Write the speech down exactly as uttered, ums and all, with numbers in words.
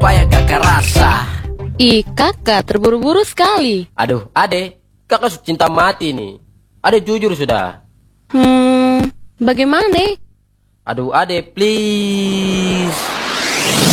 supaya kakak rasa. Ih, kakak terburu-buru sekali. Aduh, ade, kakak sudah cinta mati nih. Ade jujur sudah. Hmm, bagaimana? Aduh, ade, please.